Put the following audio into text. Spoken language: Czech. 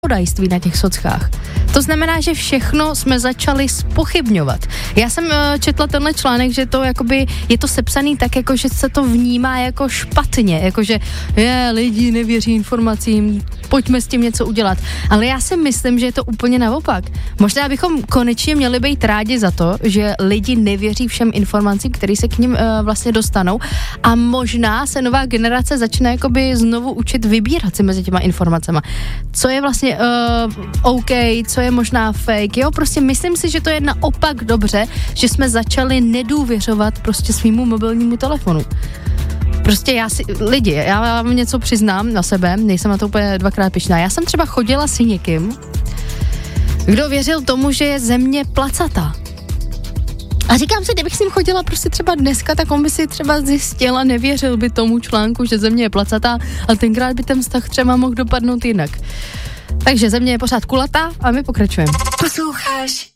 zpravodajství na těch sockách. To znamená, že všechno jsme začali zpochybňovat. Já jsem četla tenhle článek, že to jakoby je to sepsaný tak, jako že se to vnímá jako špatně, jakože lidi nevěří informacím, pojďme s tím něco udělat. Ale já si myslím, že je to úplně naopak. Možná bychom konečně měli být rádi za to, že lidi nevěří všem informacím, které se k nim vlastně dostanou, a možná se nová generace začne jakoby znovu učit vybírat si mezi těma informacema. Co je vlastně OK, co je možná fake, jo, prostě myslím si, že to je naopak dobře, že jsme začali nedůvěřovat prostě svýmu mobilnímu telefonu. Prostě já vám něco přiznám na sebe, nejsem na to úplně dvakrát pyšná. Já jsem třeba chodila s někým, kdo věřil tomu, že je země placatá. A říkám si, kdybych s ním chodila prostě třeba dneska, tak on by si třeba zjistil a nevěřil by tomu článku, že země je placatá, a tenkrát by ten vztah třeba mohl dopadnout jinak. Takže země je pořád kulatá a my pokračujeme. Posloucháš